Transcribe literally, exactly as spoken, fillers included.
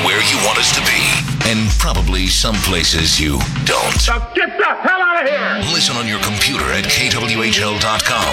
where you want us to be, and probably some places you don't. Now get the hell out of here! Listen on your computer at K W H L dot com